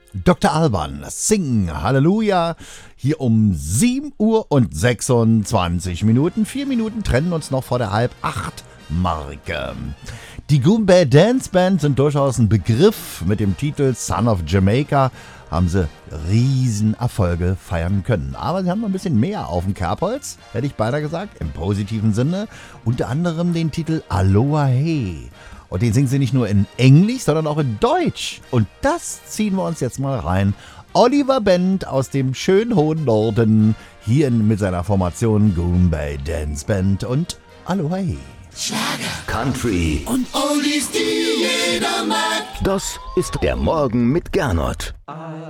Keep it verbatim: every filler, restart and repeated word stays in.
Doktor Alban, Sing, Halleluja, hier um sieben Uhr und sechsundzwanzig Minuten. Vier Minuten trennen uns noch vor der halb acht Marke. Die Goombay Dance Band sind durchaus ein Begriff. Mit dem Titel Son of Jamaica haben sie Riesenerfolge feiern können. Aber sie haben noch ein bisschen mehr auf dem Kerbholz, hätte ich beinahe gesagt, im positiven Sinne. Unter anderem den Titel Aloha Hey. Und den singen sie nicht nur in Englisch, sondern auch in Deutsch. Und das ziehen wir uns jetzt mal rein. Oliver Bend aus dem schönen hohen Norden, hier in, mit seiner Formation Goombay Dance Band und Aloha Hey. Schlager, Country und Oldies, die jeder mag. Das ist der Morgen mit Gernot.